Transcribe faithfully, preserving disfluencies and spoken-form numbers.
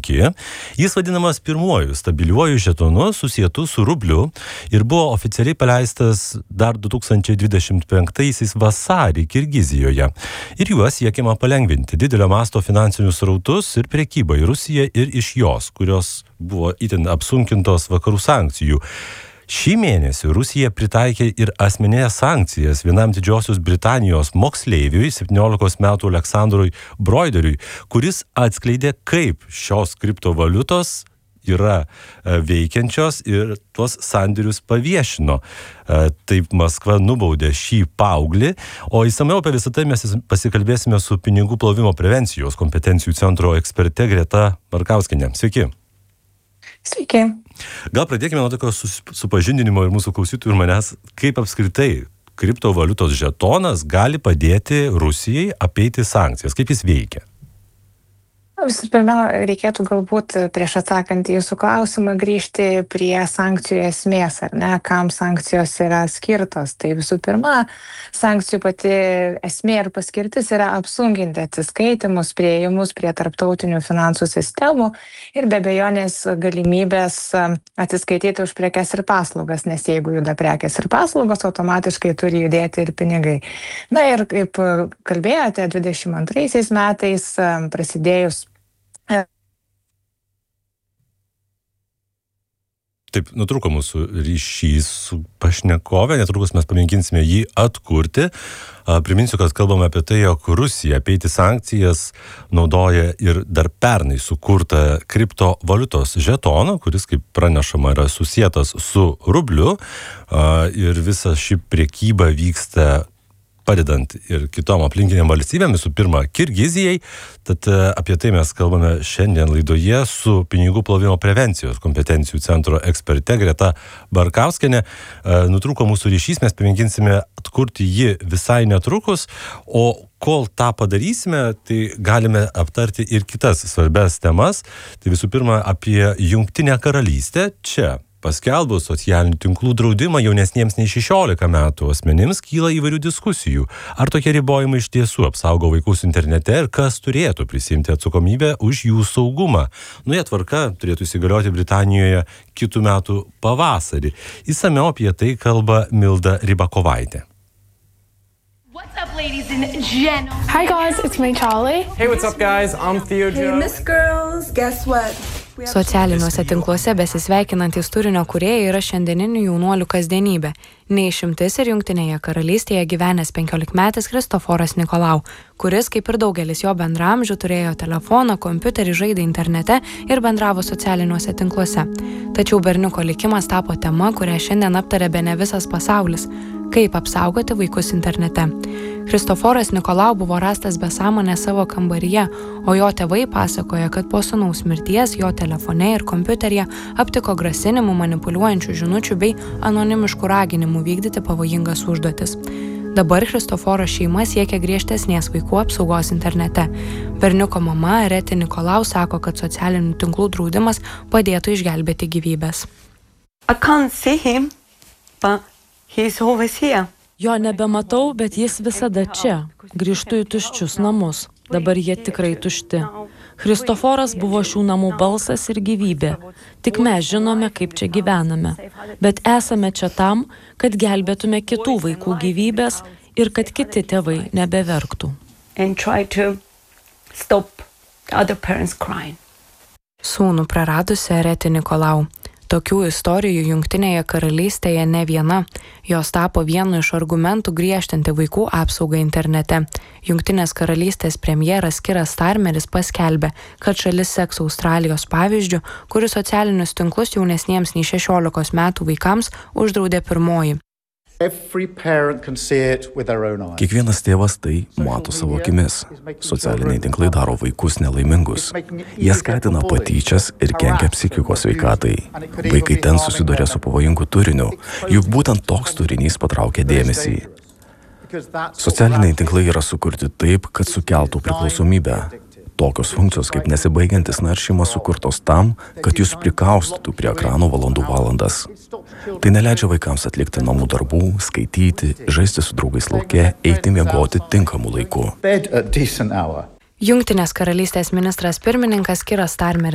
sveiki. Jis vadinamas pirmuoju stabiliuoju žetonu susietu su rubliu ir buvo oficialiai paleistas dar du tūkstančiai dvidešimt penktaisiais vasarį Kirgizijoje. Ir juo siekiama palengvinti didelio masto finansinius srautus ir prekybą į Rusiją ir iš jos, kurios buvo itin apsunkintos vakarų sankcijų. Šį mėnesį Rusija pritaikė ir asmeninės sankcijas vienam Didžiosios Britanijos moksleiviui, septyniolikos metų Aleksandrui Broideriui, kuris atskleidė, kaip šios kriptovaliutos yra veikiančios ir tuos sandėrius paviešino. Taip Maskva nubaudė šį paauglį, o įsamiau apie visą tai mes pasikalbėsime su pinigų plovimo prevencijos kompetencijų centro eksperte Greta Barkauskienė. Sveiki. Sveiki. Gal pradėkime nuo tokio supažindinimo ir mūsų klausytojų ir manęs, kaip apskritai kriptovaliutos žetonas gali padėti Rusijai apeiti sankcijas, kaip jis veikia? Visų pirma, reikėtų galbūt prieš atsakant į jūsų klausimą grįžti prie sankcijų esmės, ar ne, kam sankcijos yra skirtos. Tai visų pirma, sankcijų pati esmė ir paskirtis yra apsunkinti atsiskaitimus, priėjimus prie tarptautinių finansų sistemų ir be abejonės galimybės atsiskaityti už prekes ir paslaugas, nes jeigu juda prekes ir paslaugos, automatiškai turi judėti ir pinigai. Na ir kaip kalbėjote, dvidešimt antraisiais metais prasidėjus Taip, nutrūko mūsų ryšys su pašnekovė, netrukus mes pamėginsime jį atkurti. Priminsiu, kad kalbame apie tai, jog Rusija apeiti sankcijas naudoja ir dar pernai sukurtą kriptovaliutos žetoną, kuris, kaip pranešama, yra susietas su rubliu ir visa ši prekyba vyksta padedant ir kitom aplinkiniam valstybėm, visų pirma, Kirgizijai. Tad apie tai mes kalbame šiandien laidoje su pinigų plovimo prevencijos kompetencijų centro eksperte Greta Barkauskienė. Nutrūko mūsų ryšys, mes pamėginsime atkurti jį visai netrukus, o kol tą padarysime, tai galime aptarti ir kitas svarbias temas. Tai visų pirma, apie Jungtinę karalystę. Čia paskelbus socialinių tinklų draudimą jaunesniems nei šešiolika metų asmenims kyla įvairių diskusijų. Ar tokie ribojimai iš tiesų apsaugo vaikus internete ir kas turėtų prisiimti atsakomybę už jų saugumą? Nauja tvarka turėtų įsigalioti Britanijoje kitų metų pavasarį. Įsamiau apie tai kalba Milda Rybakovaitė. What's up, ladies and gentlemen? Hi guys, it's me, Charlie. Hey, what's up, guys? I'm Theo Joe. Hey, Miss Girls, guess what? Socialiniuose tinkluose besisveikinantys turinio kūrėjai yra šiandieninių jaunuolių kasdienybė. Neišimtis ir Jungtinėje karalystėje gyvenęs penkiolikmetis Kristoforas Nikolau, kuris, kaip ir daugelis jo bendraamžių, turėjo telefoną, kompiuterį, žaidė internete ir bendravo socialiniuose tinkluose. Tačiau berniuko likimas tapo tema, kurią šiandien aptarė bene visas pasaulis. Kaip apsaugoti vaikus internete. Kristoforas Nikolau buvo rastas be sąmonės savo kambaryje, o jo tėvai pasakoja, kad po sūnaus mirties jo telefone ir kompiuteryje aptiko grasinimų, manipuliuojančių žinučių bei anonimiškų raginimų vykdyti pavojingas užduotis. Dabar Kristoforo šeima siekia griežtesnės vaikų apsaugos internete. Berniuko mama Reti Nikolau sako, kad socialinių tinklų draudimas padėtų išgelbėti gyvybės. I can't see him, but he's always here. Jo nebematau, bet jis visada čia. Grįžtu į tuščius namus. Dabar jie tikrai tušti. Kristoforas buvo šių namų balsas ir gyvybė. Tik mes žinome, kaip čia gyvename. Bet esame čia tam, kad gelbėtume kitų vaikų gyvybės ir kad kiti tėvai nebeverktų. Sūnų praradusi Reti Nikolau. Tokių istorijų Jungtinėje karalystėje ne viena. Jos tapo vienu iš argumentų griežtinti vaikų apsaugą internete. Jungtinės karalystės premjeras Kiras Starmeris paskelbė, kad šalis seks Australijos pavyzdžiu, kuris socialinius tinklus jaunesniems nei šešiolikos metų vaikams uždraudė pirmoji. Kiekvienas tėvas tai mato savo akimis. Socialiniai tinklai daro vaikus nelaimingus. Jie skatina patyčias ir kenkia psichikos sveikatai. Vaikai ten susiduria su pavojingu turiniu, juk būtent toks turinys patraukia dėmesį. Socialiniai tinklai yra sukurti taip, kad sukeltų priklausomybę. Tokios funkcijos kaip nesibaigiantis naršymas sukurtos tam, kad jūs prikaustytų prie ekrano valandų valandas. Tai neleidžia vaikams atlikti namų darbų, skaityti, žaisti su draugais lauke, eiti miegoti tinkamu laiku. Jungtinės karalystės ministras pirmininkas Kiras Starmeris